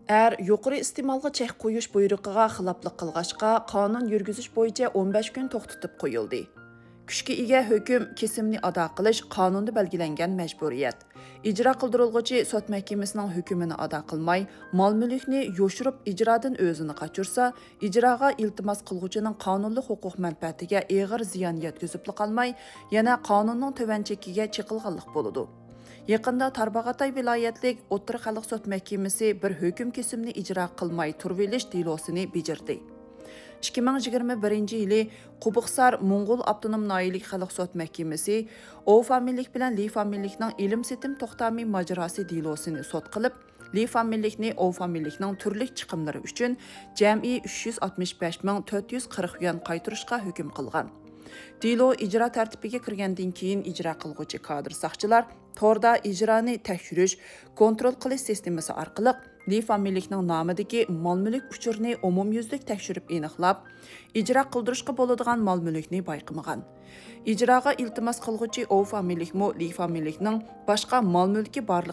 yuqori iste'molga chek qo'yish buyrug'iga xiloflik qilg'achqa, qonun yurgizish bo'yicha 15 kun to'xtatib qo'yildi. Kuchga ega hukm kesimni ado qilish qonunda belgilangan majburiyat. Ijro qildirilg'uchi sud mahkamasining hukmini ado qilmay, mol-mulkni yoshirib ijrodan o'zini qochirsa, ijroga iltimos qilg'uchining qonunli huquq manfaatiga og'ir ziyon yetkazib qolmay, yana qonunning tuvan chekiga chiqilganlik bo'ladi. Yaqında Tarbag'atay viloyatlik O'rta xalq sud mahkamasi bir hukm kesimni ijro qilmay turib olish delosini bejirdi. 2021-yili Qubuqsar Mo'ng'ul Abtonom Noyilik xalq sud mahkamasi O familiyalik bilan Li familiyalikning ilm setim to'xtami majrosi delosini sud qilib, Li familiyalikni O familiyalikning turli chiqimlari uchun jami 365.440 yuan qaytarishga hukm qilgan. Delo ijro tartibiga kirgandan keyin ijro qilguvchi kadr saqchilar torda ijroni tekshirish, kontrol qilish sistemasi orqali Li familiyalikning nomidagi mol-mulk uchurini umumyuzlik tekshirib aniqlab, ijro qildirishga bo'ladigan mol-mulkni bayqamagan. Ijroga iltimos qilguvchi O familiyalikmi Li familiyalikning boshqa mol-mulki borligi